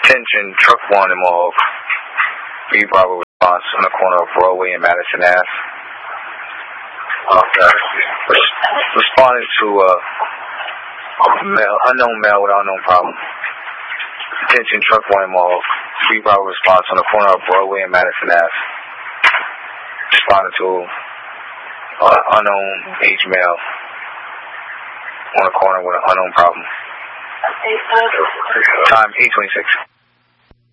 Attention, truck 1 involved. 3 Bravo response on the corner of Broadway and Madison Ave. Responding to unknown male with unknown problem. Attention, truck 1 involved. 3 Bravo response on the corner of Broadway and Madison Ave. Responding to unknown age male on the corner with an unknown problem. Time 8:26.